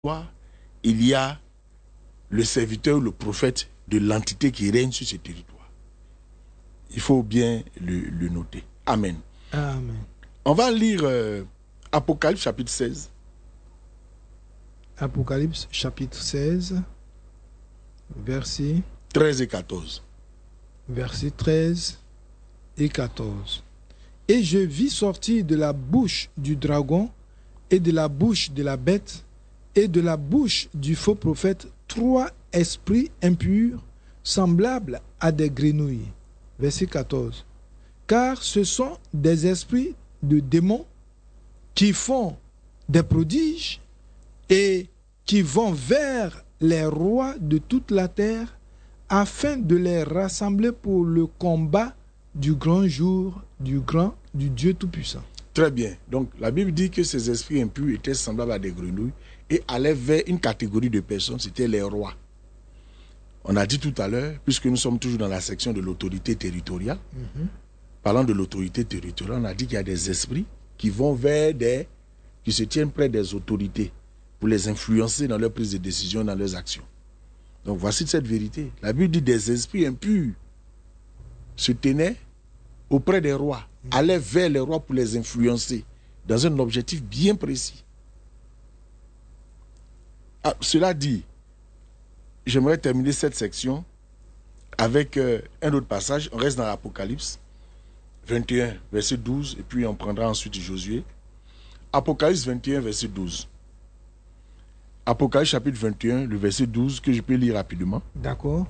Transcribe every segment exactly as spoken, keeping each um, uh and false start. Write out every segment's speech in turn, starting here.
il y a le serviteur, le prophète de l'entité qui règne sur ce territoire. Il faut bien le, le noter. Amen. Amen. On va lire euh, Apocalypse chapitre seize. Apocalypse chapitre seize, versets treize et quatorze. Versets treize et quatorze. Et je vis sortir de la bouche du dragon et de la bouche de la bête et de la bouche du faux prophète trois esprits impurs semblables à des grenouilles. Verset quatorze. Car ce sont des esprits de démons qui font des prodiges et qui vont vers les rois de toute la terre afin de les rassembler pour le combat du grand jour du grand du Dieu Tout-Puissant. Très bien. Donc la Bible dit que ces esprits impurs étaient semblables à des grenouilles et allaient vers une catégorie de personnes, c'était les rois. On a dit tout à l'heure, puisque nous sommes toujours dans la section de l'autorité territoriale, mm-hmm. Parlant de l'autorité territoriale, on a dit qu'il y a des esprits qui vont vers des, qui se tiennent près des autorités pour les influencer dans leur prise de décision, dans leurs actions. Donc voici cette vérité. La Bible dit des esprits impurs se tenaient auprès des rois, mm-hmm. allaient vers les rois pour les influencer dans un objectif bien précis. Ah, cela dit, j'aimerais terminer cette section avec euh, un autre passage. On reste dans l'Apocalypse vingt et un, verset douze, et puis on prendra ensuite Josué. Apocalypse vingt et un, verset douze. Apocalypse chapitre vingt et un, le verset douze, que je peux lire rapidement. D'accord.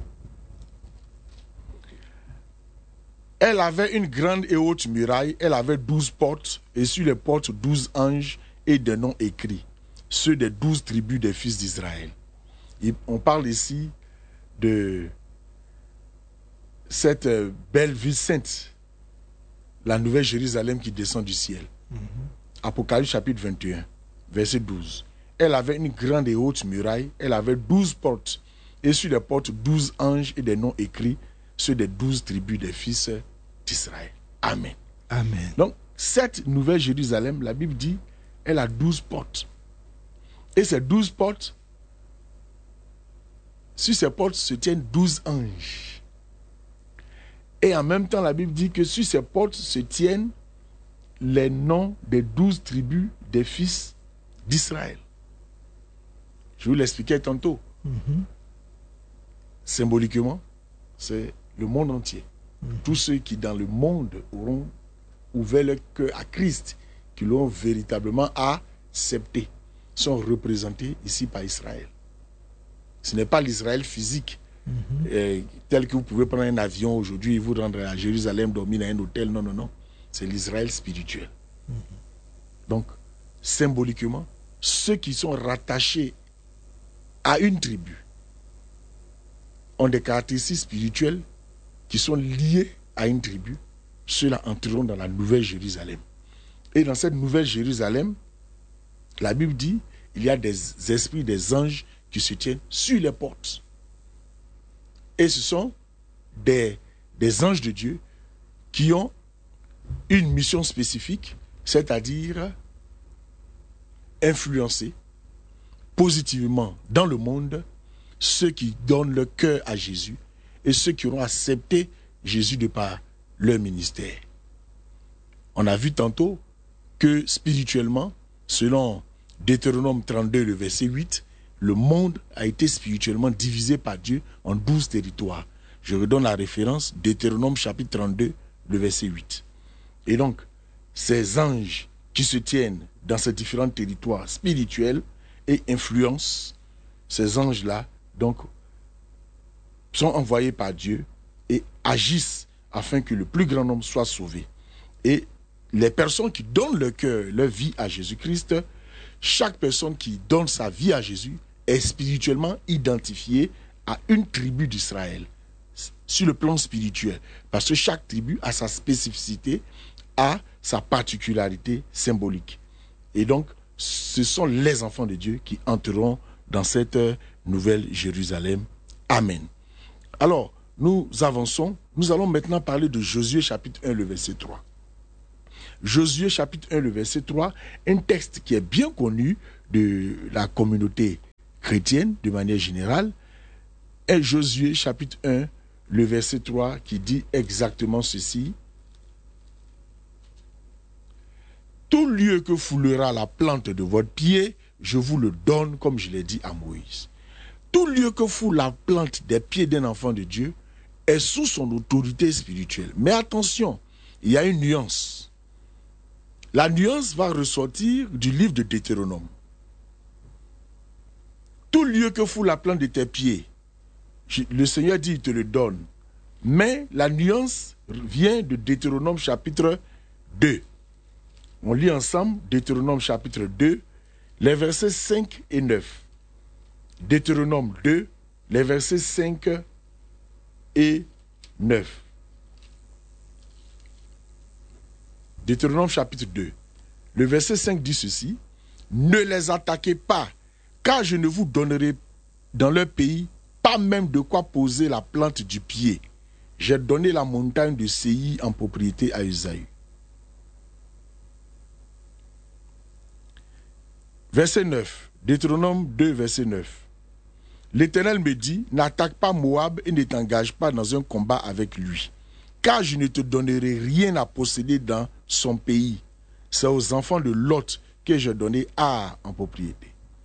Elle avait une grande et haute muraille, elle avait douze portes, et sur les portes douze anges et des noms écrits, ceux des douze tribus des fils d'Israël. Et on parle ici de cette belle ville sainte, la nouvelle Jérusalem qui descend du ciel. Mm-hmm. Apocalypse chapitre vingt et un, verset douze. Elle avait une grande et haute muraille, elle avait douze portes, et sur les portes douze anges et des noms écrits, ceux des douze tribus des fils d'Israël. Amen. Amen. Donc, cette nouvelle Jérusalem, la Bible dit, elle a douze portes. Et ces douze portes, sur ces portes se tiennent douze anges. Et en même temps, la Bible dit que sur ces portes se tiennent les noms des douze tribus des fils d'Israël. Je vous l'expliquais tantôt. Mm-hmm. Symboliquement, c'est le monde entier. Mm-hmm. Tous ceux qui dans le monde auront ouvert leur cœur à Christ, qui l'ont véritablement accepté, sont représentés ici par Israël. Ce n'est pas l'Israël physique, mm-hmm. euh, tel que vous pouvez prendre un avion aujourd'hui et vous rendre à Jérusalem, dormir dans un hôtel. Non, non, non. C'est l'Israël spirituel. Mm-hmm. Donc, symboliquement, ceux qui sont rattachés à une tribu ont des caractéristiques spirituelles qui sont liées à une tribu. Ceux-là entreront dans la nouvelle Jérusalem. Et dans cette nouvelle Jérusalem, la Bible dit, il y a des esprits, des anges qui se tiennent sur les portes. Et ce sont des, des anges de Dieu qui ont une mission spécifique, c'est-à-dire influencer positivement dans le monde ceux qui donnent leur cœur à Jésus et ceux qui auront accepté Jésus de par leur ministère. On a vu tantôt que spirituellement, selon Deutéronome trente-deux, le verset huit, le monde a été spirituellement divisé par Dieu en douze territoires. Je redonne la référence, Deutéronome chapitre trente-deux, le verset huit. Et donc, ces anges qui se tiennent dans ces différents territoires spirituels et influencent, ces anges-là, donc, sont envoyés par Dieu et agissent afin que le plus grand nombre soit sauvé. Et les personnes qui donnent leur cœur, leur vie à Jésus-Christ, chaque personne qui donne sa vie à Jésus est spirituellement identifiée à une tribu d'Israël, sur le plan spirituel. Parce que chaque tribu a sa spécificité, a sa particularité symbolique. Et donc, ce sont les enfants de Dieu qui entreront dans cette nouvelle Jérusalem. Amen. Alors, nous avançons. Nous allons maintenant parler de Josué chapitre un, le verset trois. Josué chapitre un, le verset trois, un texte qui est bien connu de la communauté chrétienne de manière générale, est Josué chapitre un, le verset trois, qui dit exactement ceci. Tout lieu que foulera la plante de votre pied, je vous le donne comme je l'ai dit à Moïse. Tout lieu que foule la plante des pieds d'un enfant de Dieu est sous son autorité spirituelle. Mais attention, il y a une nuance. La nuance va ressortir du livre de Deutéronome. Tout lieu que foule la plante de tes pieds, le Seigneur dit, il te le donne. Mais la nuance vient de Deutéronome chapitre deux. On lit ensemble Deutéronome chapitre deux, les versets cinq et neuf. Deutéronome deux, les versets cinq et neuf. Deutéronome chapitre deux. Le verset cinq dit ceci. Ne les attaquez pas, car je ne vous donnerai dans leur pays pas même de quoi poser la plante du pied. J'ai donné la montagne de Séir en propriété à Ésaü. Verset neuf. Deutéronome deux, verset neuf. L'Éternel me dit, n'attaque pas Moab et ne t'engage pas dans un combat avec lui, car je ne te donnerai rien à posséder dans son pays. C'est aux enfants de Lot que j'ai donné Ar en propriété.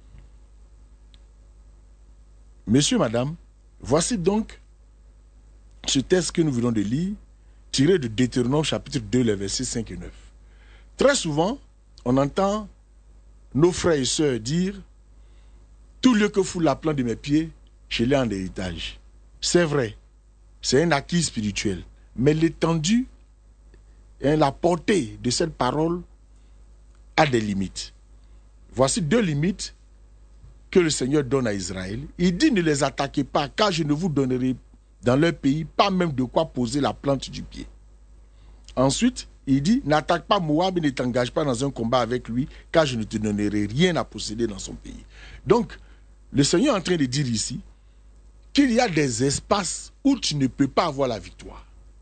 Messieurs, madame, voici donc ce texte que nous venons de lire, tiré de Deutéronome chapitre deux, les versets cinq et neuf. Très souvent, on entend nos frères et sœurs dire « Tout lieu que foule la plante de mes pieds, je l'ai en héritage. » C'est vrai, c'est un acquis spirituel. Mais l'étendue, hein, la portée de cette parole a des limites. Voici deux limites que le Seigneur donne à Israël. Il dit « Ne les attaquez pas, car je ne vous donnerai dans leur pays pas même de quoi poser la plante du pied. » Ensuite, il dit « N'attaque pas Moab et ne t'engage pas dans un combat avec lui, car je ne te donnerai rien à posséder dans son pays. » Donc, le Seigneur est en train de dire ici qu'il y a des espaces où tu ne peux pas avoir la victoire.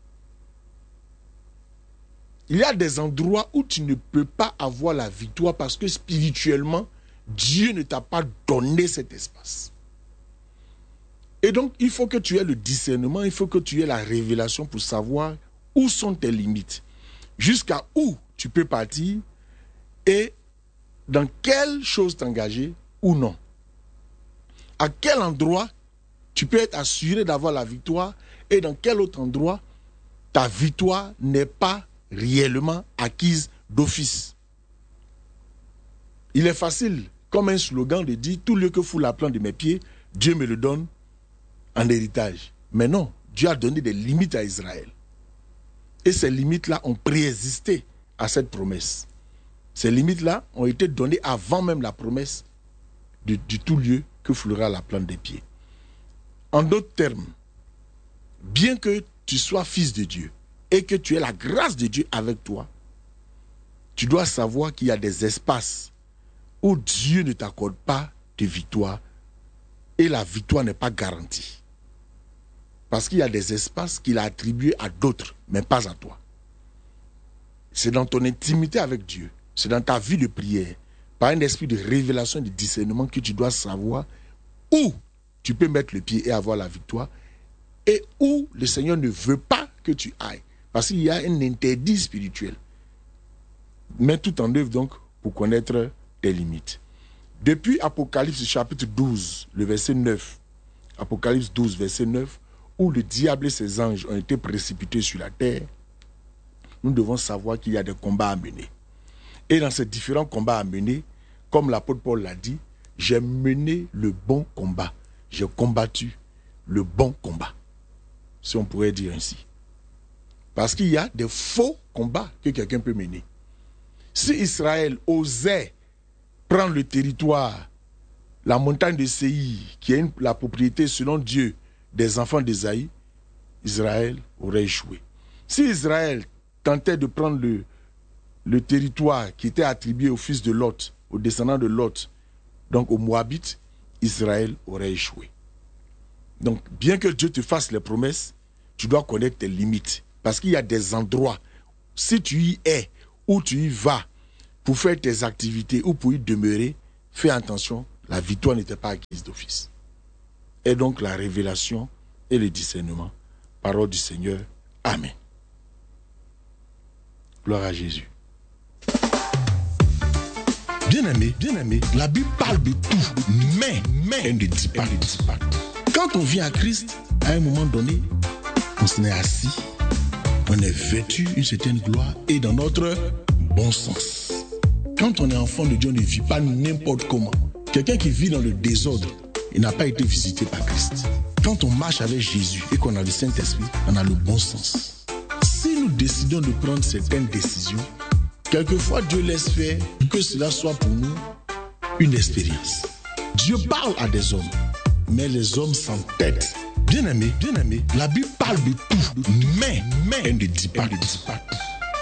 Il y a des endroits où tu ne peux pas avoir la victoire parce que spirituellement, Dieu ne t'a pas donné cet espace. Et donc, il faut que tu aies le discernement, il faut que tu aies la révélation pour savoir où sont tes limites, jusqu'à où tu peux partir et dans quelle chose t'engager ou non. À quel endroit tu peux être assuré d'avoir la victoire et dans quel autre endroit ta victoire n'est pas réellement acquise d'office. Il est facile, comme un slogan, de dire « Tout lieu que foule la plante de mes pieds, Dieu me le donne en héritage. » Mais non, Dieu a donné des limites à Israël. Et ces limites-là ont préexisté à cette promesse. Ces limites-là ont été données avant même la promesse du, du tout lieu que foulera la plante des pieds. En d'autres termes, bien que tu sois fils de Dieu et que tu aies la grâce de Dieu avec toi, tu dois savoir qu'il y a des espaces où Dieu ne t'accorde pas de victoire et la victoire n'est pas garantie. Parce qu'il y a des espaces qu'il a attribués à d'autres, mais pas à toi. C'est dans ton intimité avec Dieu, c'est dans ta vie de prière, par un esprit de révélation et de discernement que tu dois savoir où tu peux mettre le pied et avoir la victoire et où le Seigneur ne veut pas que tu ailles. Parce qu'il y a un interdit spirituel. Mets tout en œuvre donc pour connaître tes limites. Depuis Apocalypse chapitre douze, le verset neuf, Apocalypse douze, verset neuf, où le diable et ses anges ont été précipités sur la terre, nous devons savoir qu'il y a des combats à mener. Et dans ces différents combats à mener, comme l'apôtre Paul l'a dit, j'ai mené le bon combat. J'ai combattu le bon combat. Si on pourrait dire ainsi. Parce qu'il y a des faux combats que quelqu'un peut mener. Si Israël osait prendre le territoire, la montagne de Séir, qui est une, la propriété selon Dieu des enfants d'Ésaü, Israël aurait échoué. Si Israël tentait de prendre le, le territoire qui était attribué aux fils de Lot, aux descendants de Lot, donc aux Moabites, Israël aurait échoué. Donc, bien que Dieu te fasse les promesses, tu dois connaître tes limites. Parce qu'il y a des endroits, si tu y es, ou tu y vas, pour faire tes activités, ou pour y demeurer, fais attention, la victoire n'était pas acquise d'office. Et donc la révélation et le discernement, parole du Seigneur, Amen. Gloire à Jésus. Bien-aimé, bien-aimé, la Bible parle de tout, mais, mais, elle ne dit pas, elle ne dit pas tout. Quand on vient à Christ, à un moment donné, on s'en est assis, on est vêtu une certaine gloire et dans notre bon sens. Quand on est enfant de Dieu, on ne vit pas n'importe comment. Quelqu'un qui vit dans le désordre, il n'a pas été visité par Christ. Quand on marche avec Jésus et qu'on a le Saint-Esprit, on a le bon sens. Si nous décidons de prendre certaines décisions, quelquefois Dieu laisse faire que cela soit pour nous une expérience. Dieu parle à des hommes, mais les hommes s'entêtent. Bien aimé, bien aimé, la Bible parle de tout, mais, mais elle ne dit pas, elle ne dit pas tout.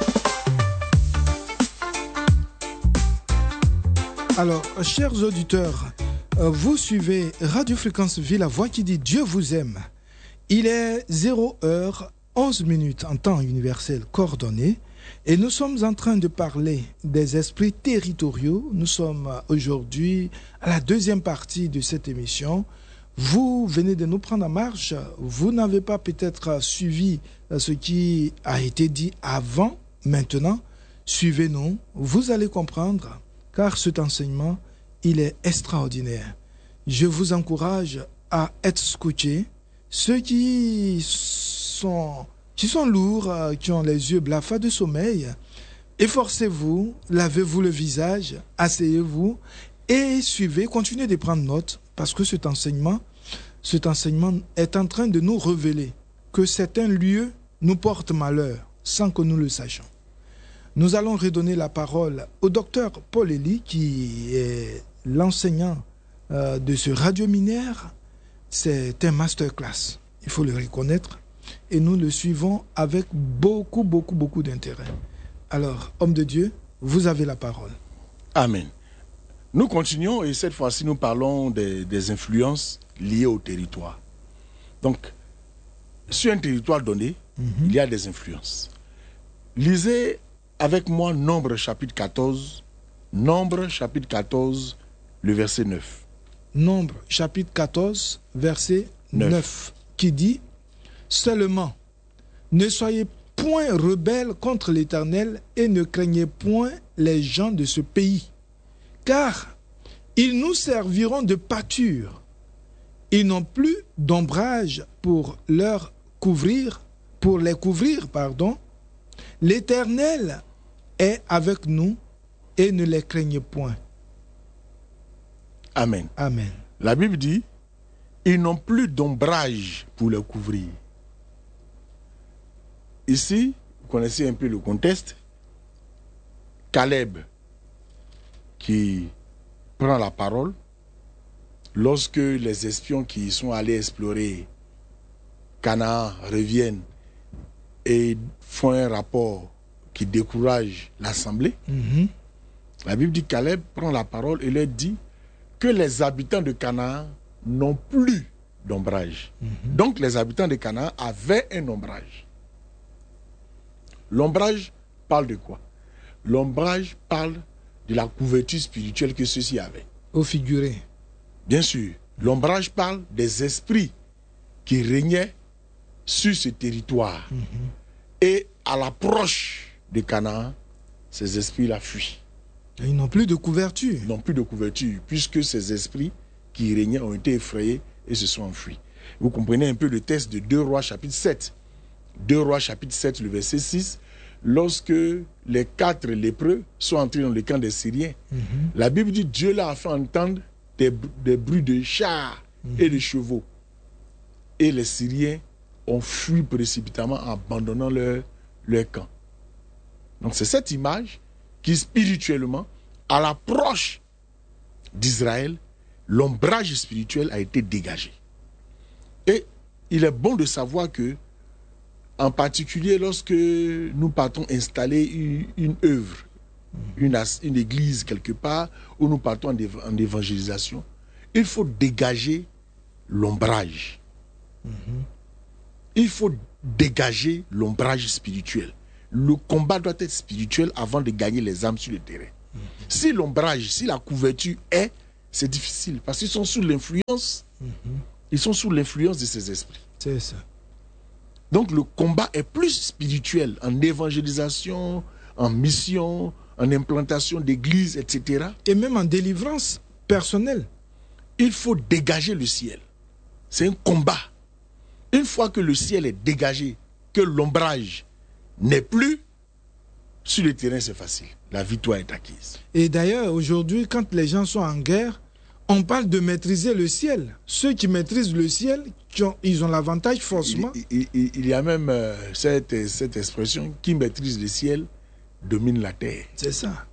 Alors, chers auditeurs, vous suivez Radio Fréquence Vie, la voix qui dit Dieu vous aime. Il est zéro heure onze minutes en temps universel coordonné et nous sommes en train de parler des esprits territoriaux. Nous sommes aujourd'hui à la deuxième partie de cette émission. Vous venez de nous prendre en marche. Vous n'avez pas peut-être suivi ce qui a été dit avant. Maintenant, suivez-nous. Vous allez comprendre, car cet enseignement, il est extraordinaire. Je vous encourage à être scotchés. Ceux qui sont, qui sont lourds, qui ont les yeux blafards de sommeil, efforcez-vous, lavez-vous le visage, asseyez-vous et suivez, continuez de prendre note, parce que cet enseignement, cet enseignement est en train de nous révéler que certains lieux nous portent malheur sans que nous le sachions. Nous allons redonner la parole au docteur Paul Elie, qui est l'enseignant euh, de ce radiominaire. C'est un masterclass, il faut le reconnaître, et nous le suivons avec beaucoup, beaucoup, beaucoup d'intérêt. Alors, homme de Dieu, vous avez la parole. Amen. Nous continuons et cette fois-ci, nous parlons des, des influences liées au territoire. Donc, sur un territoire donné, mm-hmm. il y a des influences. Lisez avec moi Nombre chapitre quatorze, Nombre chapitre quatorze, le verset neuf. Nombre chapitre quatorze, verset neuf, neuf qui dit « Seulement, ne soyez point rebelles contre l'Éternel et ne craignez point les gens de ce pays, car ils nous serviront de pâture. Ils n'ont plus d'ombrage pour leur couvrir, pour les couvrir, pardon. L'Éternel est avec nous et ne les craignez point. » Amen. Amen. La Bible dit, ils n'ont plus d'ombrage pour les couvrir. Ici, vous connaissez un peu le contexte. Caleb, qui prend la parole, lorsque les espions qui sont allés explorer Canaan reviennent et font un rapport qui décourage l'assemblée, mm-hmm. la Bible dit, Caleb prend la parole et leur dit que les habitants de Canaan n'ont plus d'ombrage. Mm-hmm. Donc les habitants de Canaan avaient un ombrage. L'ombrage parle de quoi? L'ombrage parle de la couverture spirituelle que ceux-ci avaient. Au figuré. Bien sûr. L'ombrage parle des esprits qui régnaient sur ce territoire. Mm-hmm. Et à l'approche de Canaan, ces esprits-là fuient. Ils n'ont plus de couverture. Ils n'ont plus de couverture, puisque ces esprits qui régnaient ont été effrayés et se sont enfuis. Vous comprenez un peu le texte de deux Rois chapitre sept. deux Rois chapitre sept, le verset six. Lorsque les quatre lépreux sont entrés dans le camp des Syriens, mm-hmm. la Bible dit Dieu leur a fait entendre des, des bruits de chars mm-hmm. et de chevaux. Et les Syriens ont fui précipitamment en abandonnant leur, leur camp. Donc c'est cette image qui spirituellement, à l'approche d'Israël, l'ombrage spirituel a été dégagé. Et il est bon de savoir que, en particulier lorsque nous partons installer une, une œuvre, une, une église quelque part, où nous partons en, év- en évangélisation, il faut dégager l'ombrage. Mm-hmm. Il faut dégager l'ombrage spirituel. Le combat doit être spirituel avant de gagner les âmes sur le terrain. Mm-hmm. Si l'ombrage, si la couverture est, c'est difficile parce qu'ils sont sous l'influence, Mhm. ils sont sous l'influence de ces esprits. C'est ça. Donc le combat est plus spirituel en évangélisation, en mission, en implantation d'églises, et cetera. Et même en délivrance personnelle. Il faut dégager le ciel. C'est un combat. Une fois que le ciel est dégagé, que l'ombrage n'est plus, sur le terrain c'est facile. La victoire est acquise. Et d'ailleurs, aujourd'hui, quand les gens sont en guerre, on parle de maîtriser le ciel. Ceux qui maîtrisent le ciel, qui ont- ils ont l'avantage forcément. Il, il- il- il y a même euh, cette, cette expression, qui maîtrise le ciel domine la terre. C'est ça.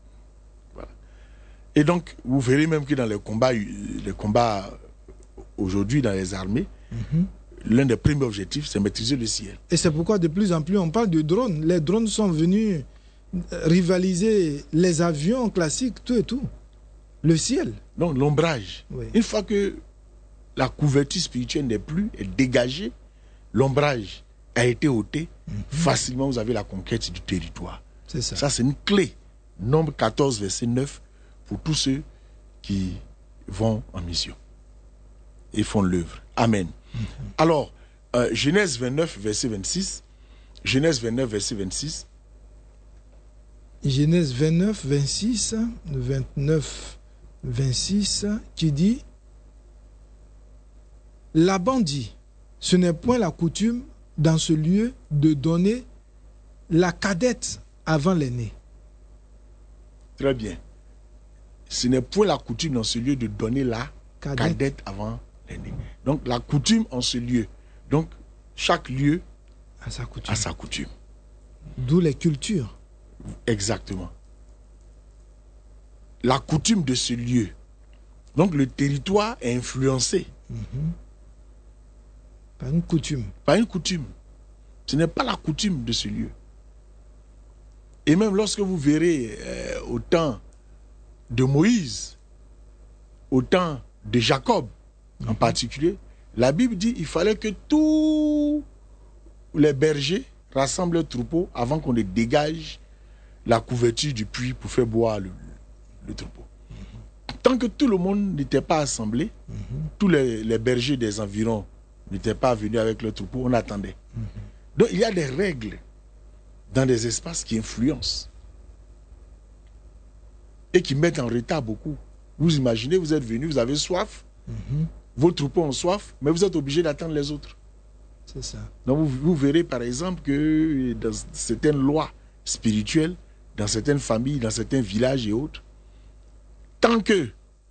Et donc, vous verrez même que dans les combats, les combats aujourd'hui dans les armées, Mhm. l'un des premiers objectifs, c'est maîtriser le ciel. Et c'est pourquoi de plus en plus on parle de drones. Les drones sont venus rivaliser les avions classiques, tout et tout. Le ciel. Donc, l'ombrage. Oui. Une fois que la couverture spirituelle n'est plus, est dégagée, l'ombrage a été ôté, facilement vous avez la conquête du territoire. C'est ça. Ça, c'est une clé. Nombre quatorze, verset neuf, pour tous ceux qui vont en mission et font l'œuvre. Amen. Mm-hmm. Alors, euh, Genèse vingt-neuf, verset vingt-six. Genèse vingt-neuf, verset vingt-six. Genèse vingt-neuf, vingt-six, vingt-neuf, vingt-six, qui dit: Laban dit, ce n'est point la coutume dans ce lieu de donner la cadette avant l'aîné. Très bien. Ce n'est point la coutume dans ce lieu de donner la Cadette. cadette avant l'aîné. Donc la coutume en ce lieu. Donc chaque lieu À sa coutume. a sa coutume. D'où les cultures. Exactement. La coutume de ce lieu. Donc le territoire est influencé Par une coutume. par une coutume. Ce n'est pas la coutume de ce lieu. Et même lorsque vous verrez euh, au temps de Moïse, au temps de Jacob en particulier, la Bible dit qu'il fallait que tous les bergers rassemblent leurs troupeaux avant qu'on ne dégage la couverture du puits pour faire boire le, le troupeau. Tant que tout le monde n'était pas assemblé, tous les, les bergers des environs n'étaient pas venus avec leurs troupeaux, on attendait. Donc il y a des règles dans des espaces qui influencent et qui mettent en retard beaucoup. Vous imaginez, vous êtes venu, vous avez soif, Mhm. vos troupeaux ont soif, mais vous êtes obligé d'attendre les autres. C'est ça. Donc vous, vous verrez par exemple que dans certaines lois spirituelles, dans certaines familles, dans certains villages et autres, tant que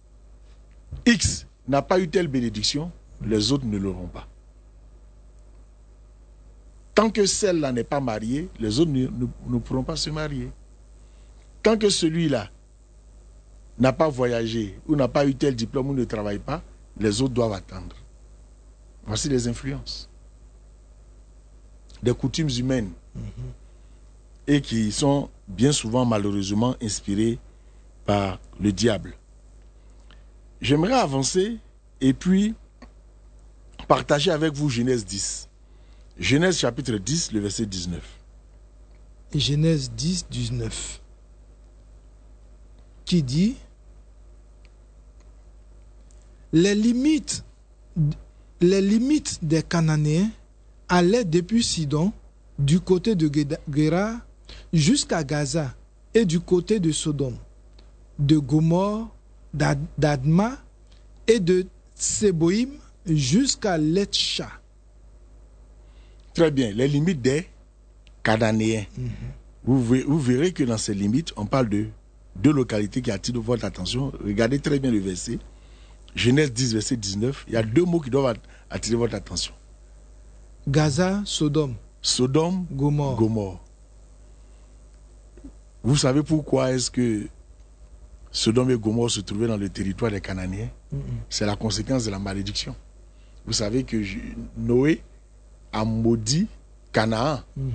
X n'a pas eu telle bénédiction, les autres ne l'auront pas. Tant que celle-là n'est pas mariée, les autres ne, ne- ne pourront pas se marier. Tant que celui-là n'a pas voyagé ou n'a pas eu tel diplôme ou ne travaille pas, les autres doivent attendre. Voici les influences. Des coutumes humaines et qui sont bien souvent malheureusement inspirées par le diable. J'aimerais avancer et puis partager avec vous Genèse dix. Genèse chapitre dix, le verset dix-neuf. Genèse dix, dix-neuf. Qui dit: les limites, les limites des Cananéens allaient depuis Sidon, du côté de Guéra, jusqu'à Gaza, et du côté de Sodome, de Gomorre, d'Ad- d'Adma et de Séboïm jusqu'à Letcha. Très bien, les limites des Cananéens. Vous, ve- vous verrez que dans ces limites, on parle de deux localités qui attirent votre attention. Regardez très bien le verset. Genèse dix, verset dix-neuf. Il y a deux mots qui doivent attirer votre attention. Gaza, Sodome, Sodome, Gomorre. Gomorre. Vous savez pourquoi est-ce que Sodome et Gomorre se trouvaient dans le territoire des Cananéens? Mhm. C'est la conséquence de la malédiction. Vous savez que je- Noé a maudit Canaan. Mhm.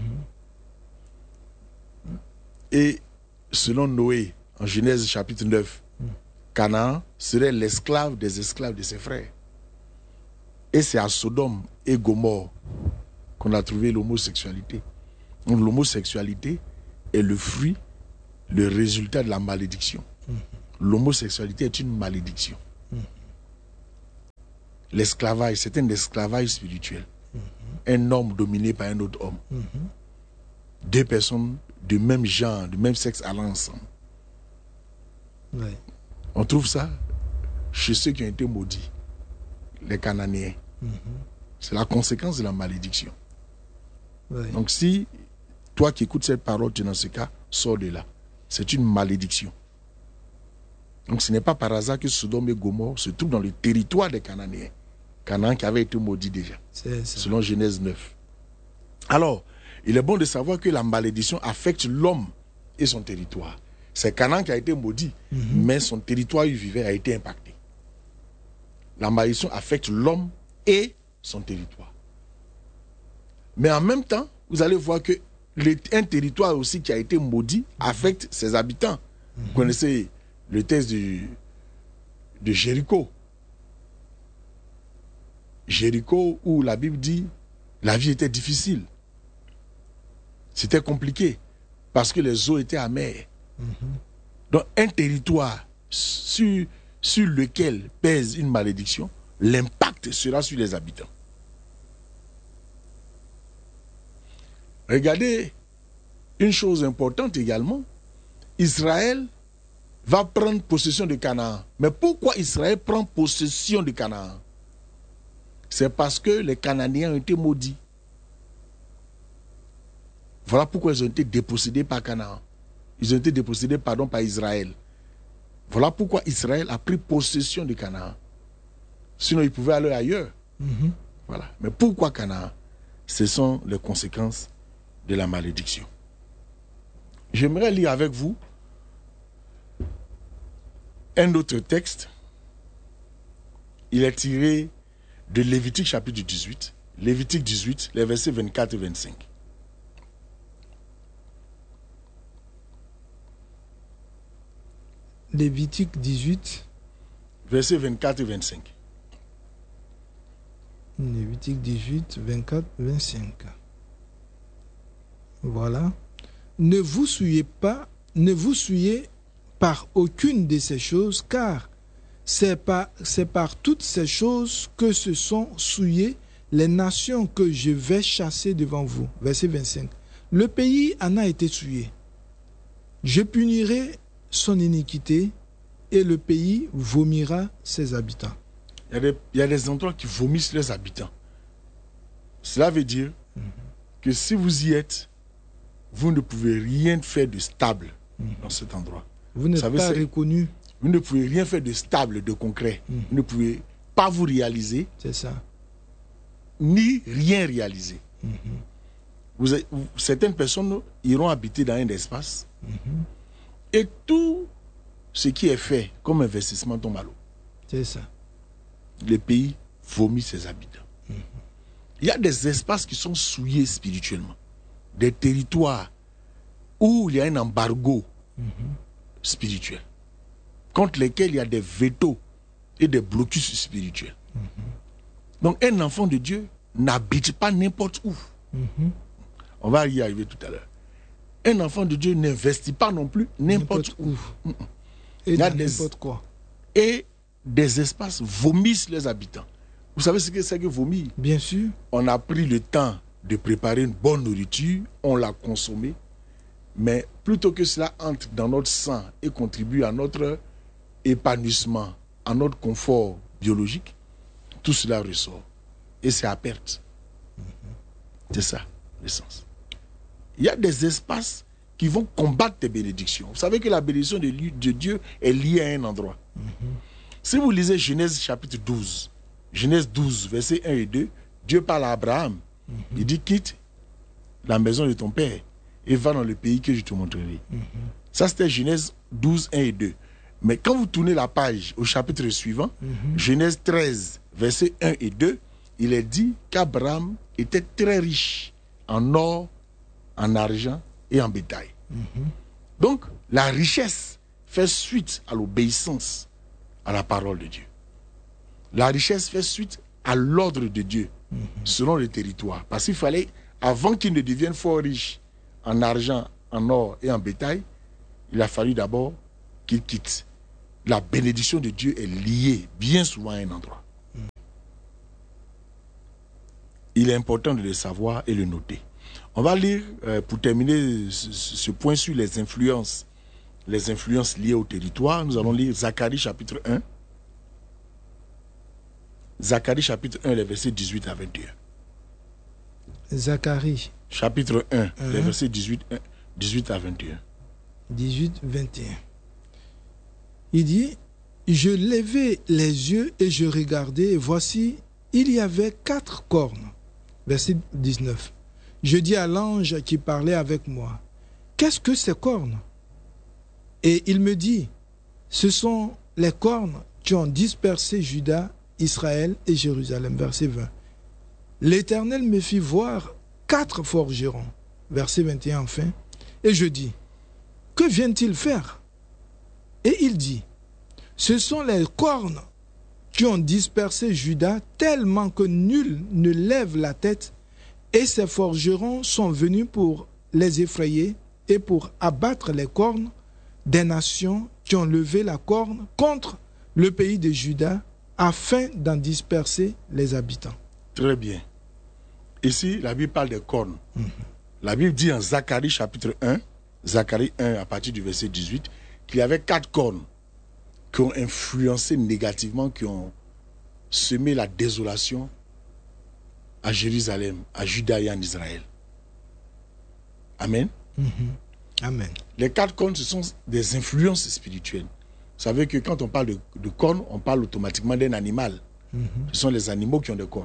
Et selon Noé, en Genèse chapitre neuf, Canaan serait l'esclave des esclaves de ses frères. Et c'est à Sodome et Gomorre qu'on a trouvé l'homosexualité. Donc l'homosexualité est le fruit, le résultat de la malédiction. l'homosexualité est une malédiction. Mm-hmm. L'esclavage, c'est un esclavage spirituel. Mm-hmm. Un homme dominé par un autre homme. Mm-hmm. Deux personnes du même genre, du même sexe allant ensemble. Oui. On trouve ça chez ceux qui ont été maudits, les Cananéens. Mm-hmm. C'est la conséquence de la malédiction. Oui. Donc si toi qui écoutes cette parole, tu es dans ce cas, sors de là. C'est une malédiction. Donc ce n'est pas par hasard que Sodome et Gomorrhe se trouvent dans le territoire des Cananéens. Canaan qui avait été maudit déjà, selon Genèse neuf. Alors, il est bon de savoir que la malédiction affecte l'homme et son territoire. C'est Canaan qui a été maudit, mm-hmm. mais son territoire où il vivait a été impacté. La malédiction affecte l'homme et son territoire. Mais en même temps, vous allez voir que le, un territoire aussi qui a été maudit affecte ses habitants. Mm-hmm. Vous connaissez le texte de, de Jéricho. Jéricho, où la Bible dit la vie était difficile. C'était compliqué parce que les eaux étaient amères. Mm-hmm. Donc un territoire sur, sur lequel pèse une malédiction, l'impact sera sur les habitants. Regardez une chose importante également. Israël va prendre possession de Canaan. Mais pourquoi Israël prend possession de Canaan? C'est parce que les Cananéens ont été maudits. Voilà pourquoi ils ont été dépossédés par Canaan. Ils ont été dépossédés, pardon, par Israël. Voilà pourquoi Israël a pris possession de Canaan. Sinon, ils pouvaient aller ailleurs. Mm-hmm. Voilà. Mais pourquoi Canaan? Ce sont les conséquences de la malédiction. J'aimerais lire avec vous un autre texte. Il est tiré de Lévitique chapitre dix-huit. Lévitique dix-huit, les versets vingt-quatre et vingt-cinq. Lévitique dix-huit. Versets vingt-quatre et vingt-cinq. Lévitique dix-huit, vingt-quatre, vingt-cinq. Voilà. Ne vous souillez pas, ne vous souillez par aucune de ces choses, car c'est par, c'est par toutes ces choses que se sont souillées les nations que je vais chasser devant vous. Verset vingt-cinq. Le pays en a été souillé. Je punirai son iniquité et le pays vomira ses habitants. Il y a des, il y a des endroits qui vomissent leurs habitants. Cela veut dire mm-hmm. que si vous y êtes, vous ne pouvez rien faire de stable mm-hmm. dans cet endroit. Vous n'êtes vous pas reconnu. Vous ne pouvez rien faire de stable, de concret. Mm-hmm. Vous ne pouvez pas vous réaliser. C'est ça. Ni rien réaliser. Mm-hmm. Vous, vous, certaines personnes iront habiter dans un espace mm-hmm. et tout ce qui est fait comme investissement tombe à l'eau. C'est ça. Le pays vomit ses habitants. Mm-hmm. Il y a des espaces qui sont souillés spirituellement. Des territoires où il y a un embargo mm-hmm. spirituel, contre lesquels il y a des vétos et des blocus spirituels. Mm-hmm. Donc un enfant de Dieu n'habite pas n'importe où. Mm-hmm. On va y arriver tout à l'heure. Un enfant de Dieu n'investit pas non plus n'importe, n'importe où. où. Et il y a des, n'importe quoi. Et des espaces vomissent les habitants. Vous savez ce que c'est que vomir? Bien sûr. On a pris le temps de préparer une bonne nourriture, on l'a consommée, mais plutôt que cela entre dans notre sang et contribue à notre épanouissement, à notre confort biologique, tout cela ressort. Et c'est à perte. Mm-hmm. C'est ça, l'essence. Il y a des espaces qui vont combattre tes bénédictions. Vous savez que la bénédiction de Dieu est liée à un endroit. Mm-hmm. Si vous lisez Genèse chapitre douze, Genèse douze, versets un et deux, Dieu parle à Abraham. Mm-hmm. Il dit, quitte la maison de ton père et va dans le pays que je te montrerai. Mm-hmm. Ça, c'était Genèse douze, un et deux. Mais quand vous tournez la page au chapitre suivant, mm-hmm. Genèse treize, versets un et deux, il est dit qu'Abraham était très riche en or, en argent et en bétail. Mm-hmm. Donc, la richesse fait suite à l'obéissance à la parole de Dieu. La richesse fait suite à l'ordre de Dieu, mm-hmm. selon le territoire. Parce qu'il fallait, avant qu'il ne devienne fort riche en argent, en or et en bétail, il a fallu d'abord qu'il quitte la bénédiction de Dieu est liée bien souvent à un endroit. Il est important de le savoir et le noter. On va lire, euh, pour terminer ce, ce point sur les influences, les influences liées au territoire, nous allons lire Zacharie chapitre un. Zacharie chapitre un, les versets dix-huit à vingt et un. Zacharie. Chapitre un, Uh-huh. les versets dix-huit, dix-huit à vingt et un. dix-huit, vingt et un. Il dit, je levai les yeux et je regardai, et voici, il y avait quatre cornes. Verset dix-neuf. Je dis à l'ange qui parlait avec moi, qu'est-ce que ces cornes? Et il me dit, ce sont les cornes qui ont dispersé Juda, Israël et Jérusalem. Verset vingt. L'Éternel me fit voir quatre forgerons. Verset vingt et un enfin. Et je dis, que viennent-ils faire? Et il dit, ce sont les cornes qui ont dispersé Juda tellement que nul ne lève la tête, et ces forgerons sont venus pour les effrayer et pour abattre les cornes des nations qui ont levé la corne contre le pays de Juda afin d'en disperser les habitants. Très bien. Ici, la Bible parle des cornes. Mm-hmm. La Bible dit en Zacharie chapitre un, Zacharie un à partir du verset dix-huit, qu'il y avait quatre cornes qui ont influencé négativement, qui ont semé la désolation à Jérusalem, à Juda et en Israël. Amen. Mm-hmm. Amen. Les quatre cornes, ce sont des influences spirituelles. Vous savez que quand on parle de, de cornes, on parle automatiquement d'un animal. Mm-hmm. Ce sont les animaux qui ont des cornes.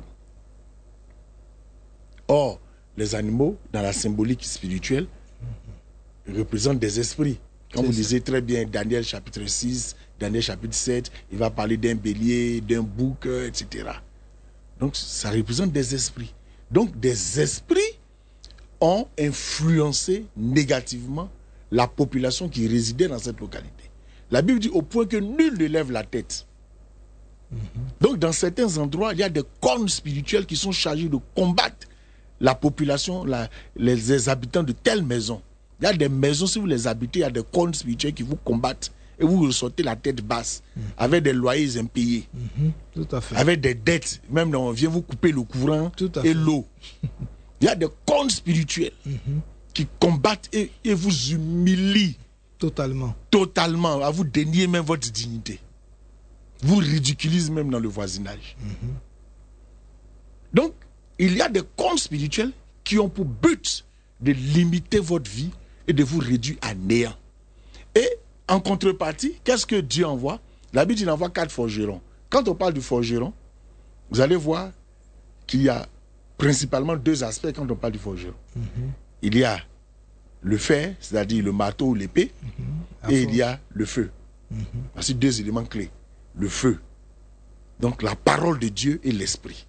Or, les animaux, dans la symbolique spirituelle, mm-hmm. représentent des esprits. Quand vous lisez très bien Daniel chapitre six, Daniel chapitre sept, il va parler d'un bélier, d'un bouc, et cetera. Donc, ça représente des esprits. Donc, des esprits ont influencé négativement la population qui résidait dans cette localité. La Bible dit au point que nul ne lève la tête. Mm-hmm. Donc, dans certains endroits, il y a des cornes spirituelles qui sont chargées de combattre la population, la, les, les habitants de telles maisons. Il y a des maisons, si vous les habitez, il y a des cornes spirituelles qui vous combattent et vous ressortez la tête basse, mmh. avec des loyers impayés, mmh. Tout à fait. Avec des dettes. Même on vient vous couper le courant et l'eau. Il y a des cornes spirituelles mmh. qui combattent et, et vous humilient. Totalement. Totalement, à vous dénier même votre dignité. Vous ridiculisez même dans le voisinage. Mmh. Donc, il y a des cornes spirituelles qui ont pour but de limiter votre vie et de vous réduire à néant. Et en contrepartie, qu'est-ce que Dieu envoie? La Bible, il envoie quatre forgerons. Quand on parle du forgeron, vous allez voir qu'il y a principalement deux aspects quand on parle du forgeron. Mm-hmm. Il y a le fer, c'est-à-dire le marteau ou l'épée, mm-hmm. et il y a le feu. Mm-hmm. Voici deux éléments clés. Le feu. Donc la parole de Dieu et l'esprit.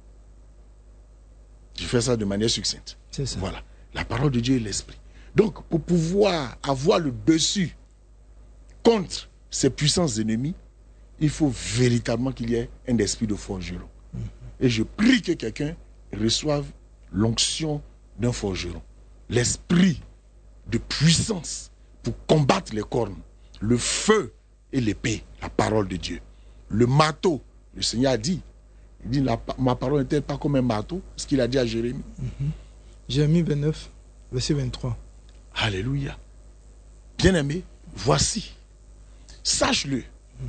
Je fais ça de manière succincte. C'est ça. Voilà. La parole de Dieu et l'esprit. Donc, pour pouvoir avoir le dessus contre ces puissants ennemis, il faut véritablement qu'il y ait un esprit de forgeron. Mm-hmm. Et je prie que quelqu'un reçoive l'onction d'un forgeron. L'esprit de puissance pour combattre les cornes. Le feu et l'épée, la parole de Dieu. Le marteau, le Seigneur a dit, il dit, la, ma parole n'est-elle pas comme un marteau? Ce qu'il a dit à Jérémie. Mm-hmm. Jérémie vingt-neuf, verset vingt-trois. Alléluia. Bien-aimé, voici. Sache-le.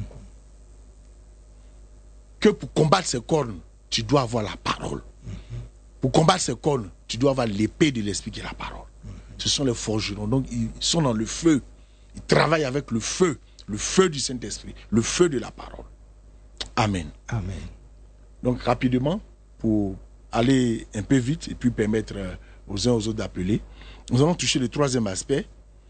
Que pour combattre ces cornes, tu dois avoir la parole. Mm-hmm. Pour combattre ces cornes, tu dois avoir l'épée de l'esprit qui est la parole. Mm-hmm. Ce sont les forgerons. Donc, ils sont dans le feu. Ils travaillent avec le feu. Le feu du Saint-Esprit. Le feu de la parole. Amen. Amen. Donc, rapidement, pour aller un peu vite et puis permettre aux uns aux autres d'appeler, nous allons toucher le troisième aspect.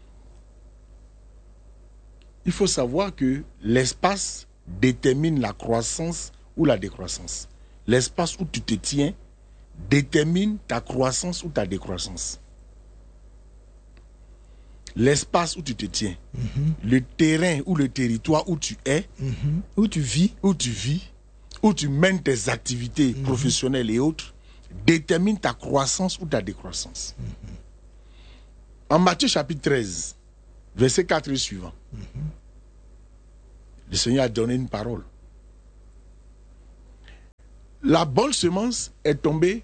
Il faut savoir que l'espace détermine la croissance ou la décroissance. L'espace où tu te tiens détermine ta croissance ou ta décroissance. L'espace où tu te tiens, mm-hmm. le terrain ou le territoire où tu es, mm-hmm. où tu vis, où tu vis, où tu mènes tes activités mm-hmm. professionnelles et autres, détermine ta croissance ou ta décroissance. Mm-hmm. En Matthieu chapitre treize, verset quatre et suivant, mm-hmm. Le Seigneur a donné une parole. La bonne semence est tombée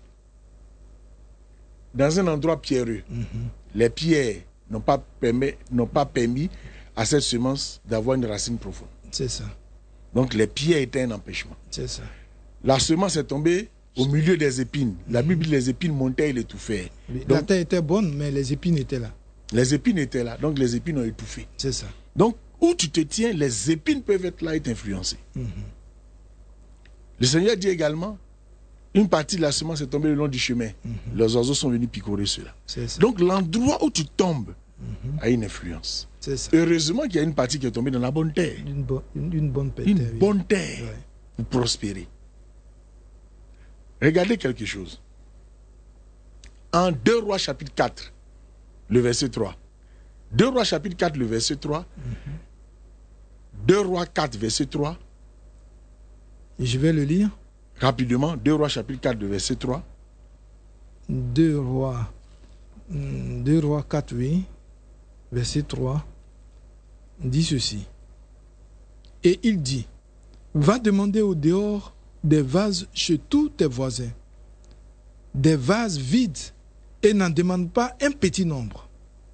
dans un endroit pierreux. Mm-hmm. Les pierres n'ont pas permis, n'ont pas permis à cette semence d'avoir une racine profonde. C'est ça. Donc les pierres étaient un empêchement. C'est ça. La semence est tombée au milieu des épines. La Bible dit les épines montaient et l'étouffaient. Donc, la terre était bonne, mais les épines étaient là. Les épines étaient là, donc les épines ont étouffé. C'est ça. Donc, où tu te tiens, les épines peuvent être là et t'influencer. Mm-hmm. Le Seigneur dit également, une partie de la semence est tombée le long du chemin. Mm-hmm. Les oiseaux sont venus picorer cela. Donc, l'endroit où tu tombes mm-hmm. a une influence. Heureusement qu'il y a une partie qui est tombée dans la bonne terre. Une, bo une, une bonne terre. Une oui. bonne terre ouais. pour prospérer. Regardez quelque chose. En deux Rois chapitre quatre, le verset trois. deux Rois chapitre quatre, le verset trois. Mm-hmm. deux Rois quatre, verset trois. Et je vais le lire. Rapidement, deux Rois chapitre quatre, le verset trois. deux Rois, deux Rois quatre, oui, verset trois, dit ceci. Et il dit, va demander au dehors des vases chez tous tes voisins, des vases vides, et n'en demande pas un petit nombre.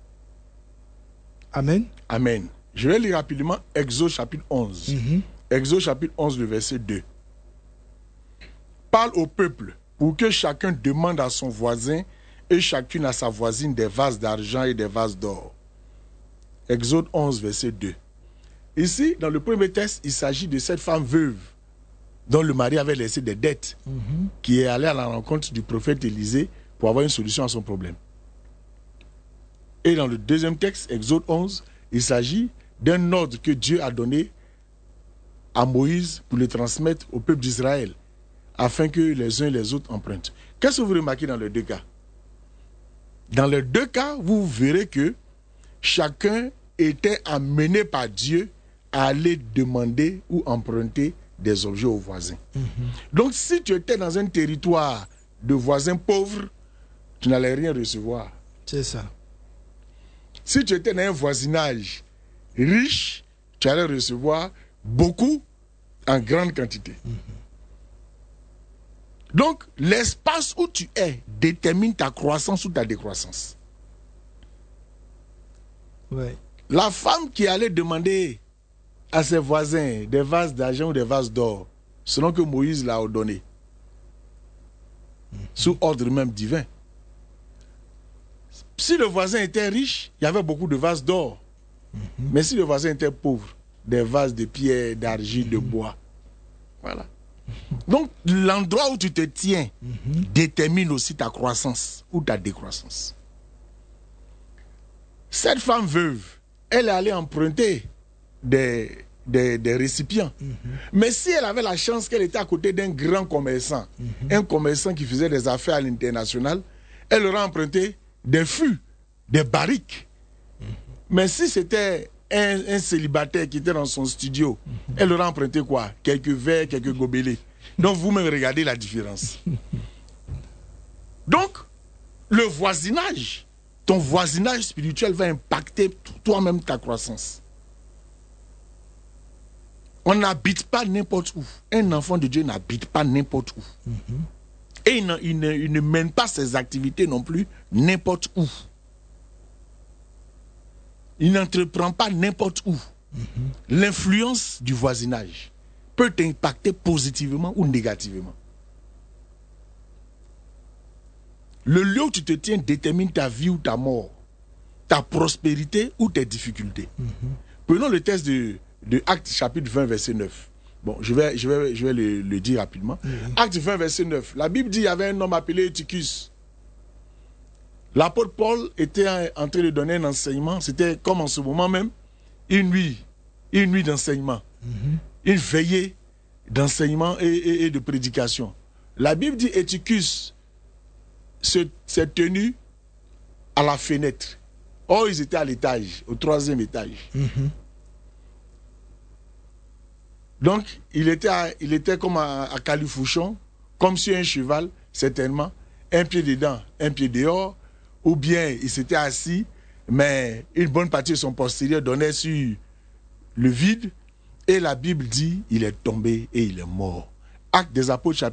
Amen. Amen. Je vais lire rapidement Exode chapitre onze. Mm-hmm. Exode chapitre onze, le verset deux. Parle au peuple pour que chacun demande à son voisin et chacune à sa voisine des vases d'argent et des vases d'or. Exode onze, verset deux. Ici, dans le premier texte, il s'agit de cette femme veuve dont le mari avait laissé des dettes, mm-hmm. qui est allée à la rencontre du prophète Élisée pour avoir une solution à son problème. Et dans le deuxième texte, Exode onze, il s'agit d'un ordre que Dieu a donné à Moïse pour le transmettre au peuple d'Israël, afin que les uns et les autres empruntent. Qu'est-ce que vous remarquez dans les deux cas? Dans les deux cas, vous verrez que chacun était amené par Dieu à aller demander ou emprunter des objets aux voisins. Mm-hmm. Donc, si tu étais dans un territoire de voisins pauvres, tu n'allais rien recevoir. C'est ça. Si tu étais dans un voisinage riche, tu allais recevoir beaucoup en grande quantité. Mm-hmm. Donc, l'espace où tu es détermine ta croissance ou ta décroissance. Ouais. La femme qui allait demander à ses voisins des vases d'argent ou des vases d'or, selon que Moïse l'a ordonné, mm-hmm. sous ordre même divin. Si le voisin était riche, il y avait beaucoup de vases d'or. Mm-hmm. Mais si le voisin était pauvre, des vases de pierre, d'argile, mm-hmm. de bois. Voilà. Donc, l'endroit où tu te tiens mm-hmm. détermine aussi ta croissance ou ta décroissance. Cette femme veuve, elle est allée emprunter des, des, des récipients. Mm-hmm. Mais si elle avait la chance qu'elle était à côté d'un grand commerçant, mm-hmm. un commerçant qui faisait des affaires à l'international, elle aurait emprunté des fûts, des barriques. Mm-hmm. Mais si c'était un, un célibataire qui était dans son studio, mm-hmm. elle aurait emprunté quoi? Quelques verres, quelques gobelets. Donc vous-même regardez la différence. Donc, le voisinage, ton voisinage spirituel va impacter toi-même ta croissance. On n'habite pas n'importe où. Un enfant de Dieu n'habite pas n'importe où. Mm-hmm. Et il ne, il, ne, il ne mène pas ses activités non plus n'importe où. Il n'entreprend pas n'importe où. Mm-hmm. L'influence du voisinage peut t'impacter positivement ou négativement. Le lieu où tu te tiens détermine ta vie ou ta mort, ta prospérité ou tes difficultés. Mm-hmm. Prenons le texte de, de Actes chapitre vingt, verset neuf. Bon, je vais, je vais, je vais le, le dire rapidement. Mm-hmm. Actes vingt, verset neuf. La Bible dit qu'il y avait un homme appelé Eutychus. L'apôtre Paul était en train de donner un enseignement. C'était comme en ce moment même, une nuit, une nuit d'enseignement. Mm-hmm. Une veillée d'enseignement et, et, et de prédication. La Bible dit Eutychus s'est tenu à la fenêtre. Or, ils étaient à l'étage, au troisième étage. Mm-hmm. Donc, il était, à, il était comme à, à califourchon, comme sur un cheval, certainement, un pied dedans, un pied dehors, ou bien il s'était assis, mais une bonne partie de son postérieur donnait sur le vide, Et la Bible dit, il est tombé et il est mort. Actes des Apôtres, chapitre